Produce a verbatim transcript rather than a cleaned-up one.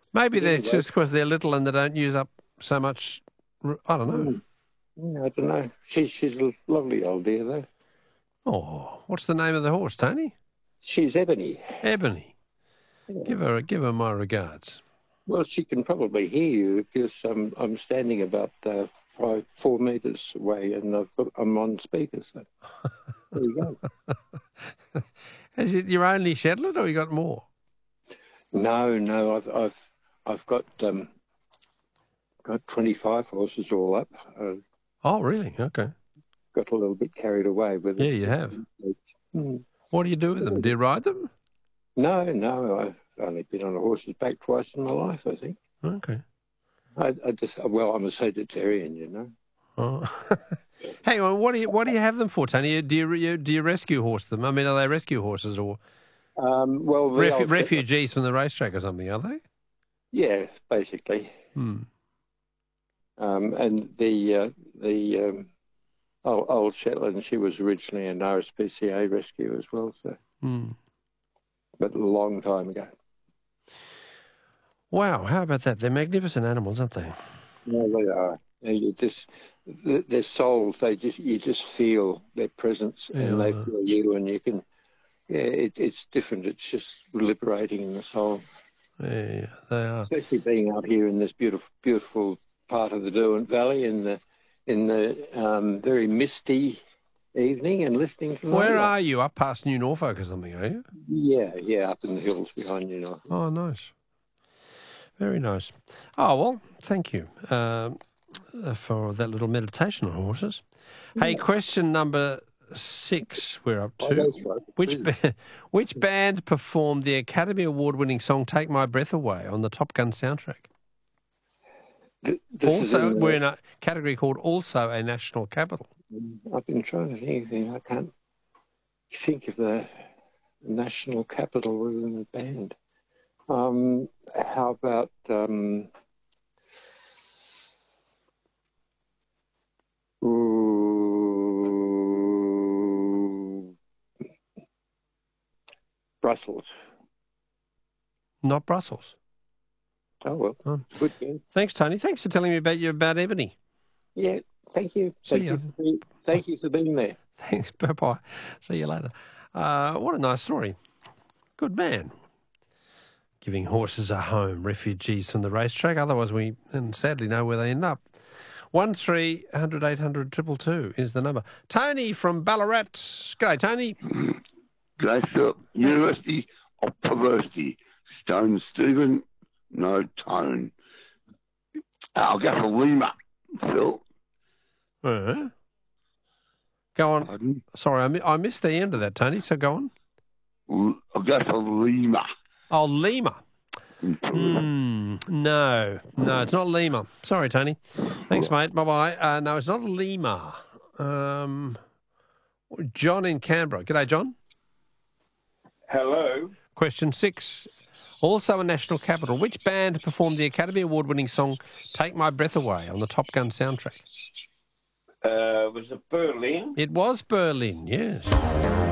Maybe they're Anyway. just because they're little and they don't use up so much. r- I don't know. Mm. Yeah, I don't know. She's she's a lovely old dear though. Oh, what's the name of the horse, Tony? She's Ebony. Ebony. Yeah. Give her give her my regards. Well, she can probably hear you because I'm I'm standing about uh, five four metres away and I've got, I'm on speaker. So there you go. Is it your only Shetland, or you got more? No, no, I've I've I've got um got twenty-five horses all up. I Oh, really? Okay. got a little bit carried away with it. Yeah, you have. Mm. What do you do with them? Do you ride them? No, no, I've only been on a horse's back twice in my life, I think. Okay. I, I just, well, I'm a vegetarian, you know. Oh. Hang on. What do you what do you have them for, Tony? Do you, you do you rescue horse them? I mean, are they rescue horses or Um, well, the refu- old- refugees from the racetrack or something? Are they? yeah, basically. Hmm. Um, and the uh, the um, old, old Shetland, she was originally an R S P C A rescue as well, so, Hmm. but a long time ago. Wow. How about that? They're magnificent animals, aren't they? Yeah, they are. Yeah, you just th- their souls. They just you just feel their presence, Yeah, and they I know. feel you, and you can. Yeah, it, it's different. It's just liberating in the soul, Yeah, yeah, they are. especially being out here in this beautiful, beautiful part of the Derwent Valley in the in the um, very misty evening, and listening to Where my- are you? Up past New Norfolk or something, are you? Yeah, yeah, up in the hills behind you know. Oh, nice. Very nice. Oh, well, thank you um, for that little meditation on horses. Hey, question number six we're up Oh, to. that's right. Which Please. ba- which band performed the Academy Award-winning song "Take My Breath Away" on the Top Gun soundtrack? Th- this is Also, in the- we're in a category called "Also a National Capital." I've been trying to think of things. I can't think of the national capital within the band. Um, how about um, ooh, Brussels? Not Brussels. Oh well, Oh. it's a good game. Thanks, Tony. Thanks for telling me about your about Ebony. Yeah, thank you. See Thank ya. you, for being, thank you for being there. Thanks. Bye-bye. See you later. Uh, what a nice story. Good man. Giving horses a home, refugees from the racetrack. Otherwise, we and sadly know where they end up. One three hundred eight hundred triple two is the number. Tony from Ballarat. G'day, Tony. G'day, Phil. University of Perversity. Stone Stephen, no tone. I'll go for Lima, Phil. Uh, go on. Pardon? Sorry, I, mi- I missed the end of that, Tony, so go on. L- I'll go for Lima. Oh, Lima. Hmm. No, no, it's not Lima. Sorry, Tony. Thanks, mate. Bye-bye. Uh, no, it's not Lima. Um, John in Canberra. G'day, John. Hello. Question six. Also a national capital. Which band performed the Academy Award-winning song "Take My Breath Away" on the Top Gun soundtrack? Uh, was it Berlin? It was Berlin, yes.